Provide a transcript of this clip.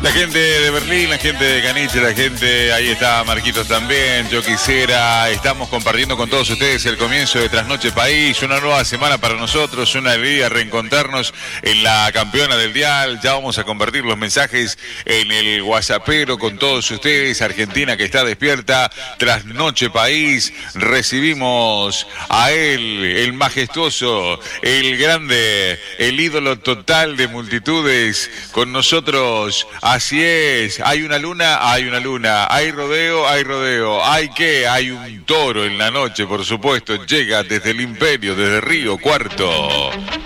La gente de Berlín, la gente de Caniche, la gente, ahí está Marquitos también, yo quisiera, estamos compartiendo con todos ustedes el comienzo de Trasnoche País, una nueva semana para nosotros, una alegría reencontrarnos en la campeona del dial. Ya vamos a compartir los mensajes en el WhatsAppero con todos ustedes. Argentina que está despierta, Trasnoche País, recibimos a él, el majestuoso, el grande, el ídolo total de multitudes, con nosotros. Así es, hay una luna, hay rodeo, hay qué, hay un toro en la noche, por supuesto, llega desde el Imperio, desde Río Cuarto.